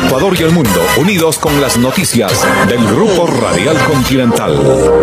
Ecuador y el mundo, unidos con las noticias del Grupo Radial Continental.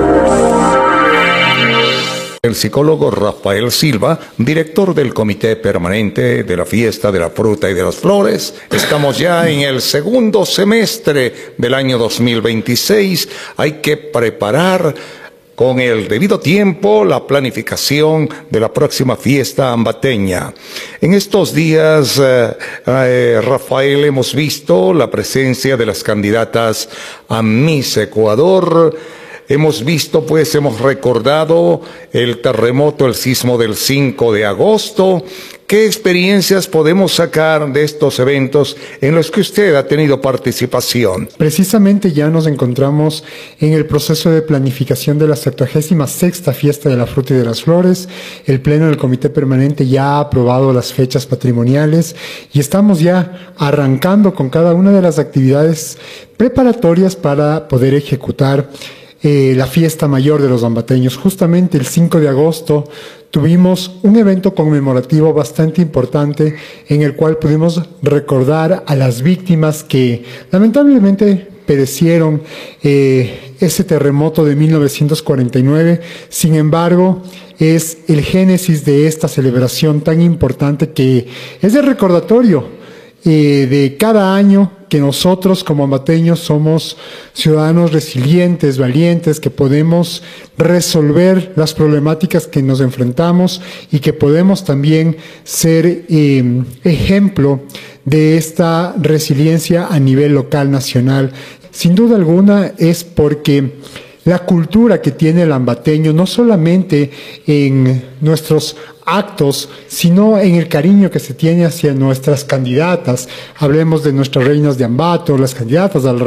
El psicólogo Rafael Silva, director del Comité Permanente de la Fiesta de la Fruta y de las Flores. Estamos ya en el segundo semestre del año 2026. Hay que preparar con el debido tiempo la planificación de la próxima fiesta ambateña. En estos días, Rafael, hemos visto la presencia de las candidatas a Miss Ecuador. Hemos visto, pues, hemos recordado el terremoto, el sismo del 5 de agosto. ¿Qué experiencias podemos sacar de estos eventos en los que usted ha tenido participación? Precisamente ya nos encontramos en el proceso de planificación de la 76ª Fiesta de la Fruta y de las Flores. El Pleno del Comité Permanente ya ha aprobado las fechas patrimoniales y estamos ya arrancando con cada una de las actividades preparatorias para poder ejecutar la fiesta mayor de los ambateños. Justamente el 5 de agosto tuvimos un evento conmemorativo bastante importante en el cual pudimos recordar a las víctimas que lamentablemente perecieron ese terremoto de 1949. Sin embargo, es el génesis de esta celebración tan importante que es el recordatorio de cada año que nosotros como ambateños somos ciudadanos resilientes, valientes, que podemos resolver las problemáticas que nos enfrentamos y que podemos también ser ejemplo de esta resiliencia a nivel local, nacional. Sin duda alguna es porque la cultura que tiene el ambateño, no solamente en nuestros actos, sino en el cariño que se tiene hacia nuestras candidatas. Hablemos de nuestras reinas de Ambato, las candidatas al